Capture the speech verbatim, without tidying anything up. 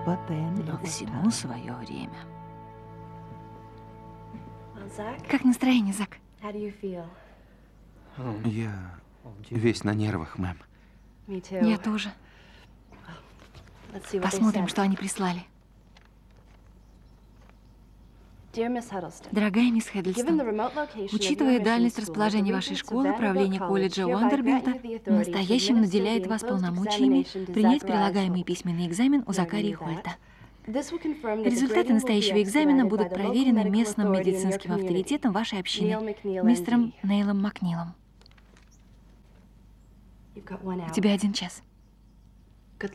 Но всему свое время. Как настроение, Зак? Я весь на нервах, мэм. Я тоже. Посмотрим, что они прислали. Дорогая мисс Хеддлстон, учитывая дальность расположения вашей школы, правление колледжа Уандербилта настоящим наделяет вас полномочиями принять прилагаемый письменный экзамен у Закарии Хольта. Результаты настоящего экзамена будут проверены местным медицинским авторитетом вашей общины, мистером Нейлом Макнилом. У тебя один час.